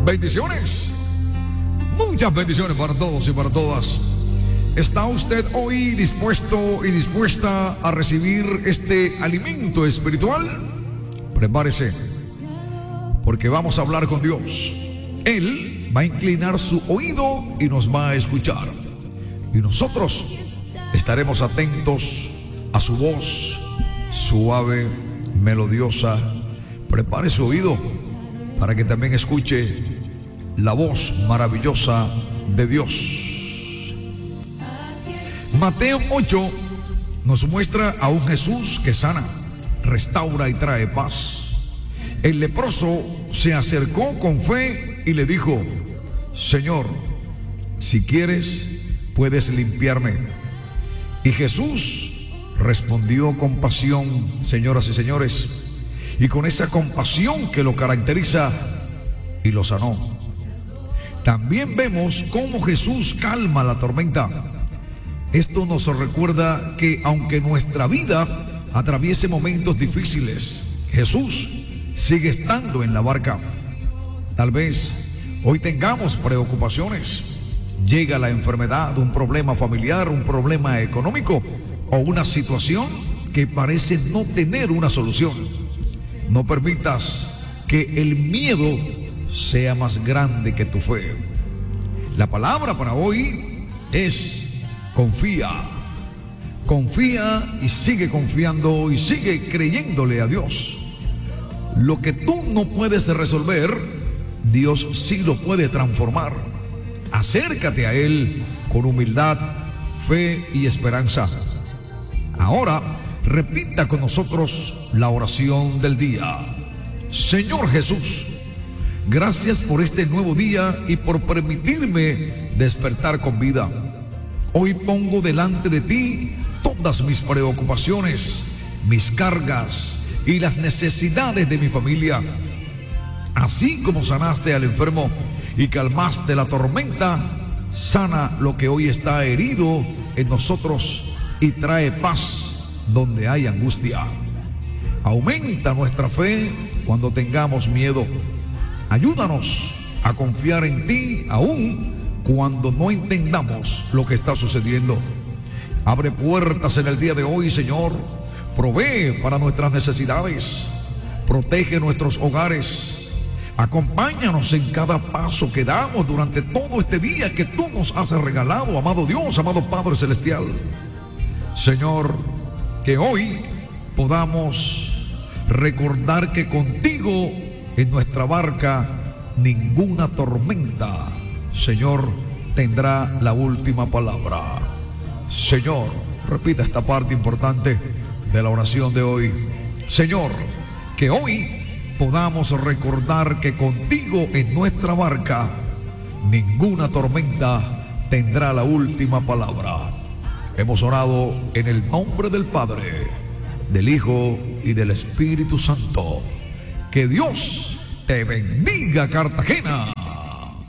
Bendiciones. Muchas bendiciones para todos y para todas. ¿Está usted hoy dispuesto y dispuesta a recibir este alimento espiritual? Prepárese, porque vamos a hablar con Dios. Él va a inclinar su oído y nos va a escuchar. Y nosotros estaremos atentos a su voz suave, melodiosa. Prepare su oído para que también escuche la voz maravillosa de Dios. Mateo 8 nos muestra a un Jesús que sana, restaura y trae paz. El leproso se acercó con fe y le dijo: Señor, si quieres, puedes limpiarme. Y Jesús respondió con pasión, señoras y señores, y con esa compasión que lo caracteriza, y lo sanó. También vemos cómo Jesús calma la tormenta. Esto nos recuerda que aunque nuestra vida atraviese momentos difíciles, Jesús sigue estando en la barca. Tal vez hoy tengamos preocupaciones. Llega la enfermedad, un problema familiar, un problema económico o una situación que parece no tener una solución. No permitas que el miedo sea más grande que tu fe. La palabra para hoy es: confía. Confía y sigue confiando y sigue creyéndole a Dios. Lo que tú no puedes resolver, Dios sí lo puede transformar. Acércate a Él con humildad, fe y esperanza. Ahora, repita con nosotros la oración del día. Señor Jesús, gracias por este nuevo día y por permitirme despertar con vida. Hoy pongo delante de ti todas mis preocupaciones, mis cargas y las necesidades de mi familia. Así como sanaste al enfermo y calmaste la tormenta, sana lo que hoy está herido en nosotros y trae paz donde hay angustia. Aumenta nuestra fe cuando tengamos miedo. Ayúdanos a confiar en ti aún cuando no entendamos lo que está sucediendo. Abre puertas en el día de hoy, Señor. Provee para nuestras necesidades. Protege nuestros hogares. Acompáñanos en cada paso que damos durante todo este día que tú nos has regalado, amado Dios, amado Padre Celestial. Señor, que hoy podamos recordar que contigo en nuestra barca ninguna tormenta, Señor, tendrá la última palabra. Señor, repita esta parte importante de la oración de hoy. Señor, que hoy podamos recordar que contigo en nuestra barca ninguna tormenta tendrá la última palabra. Hemos orado en el nombre del Padre, del Hijo y del Espíritu Santo. Que Dios te bendiga, Cartagena.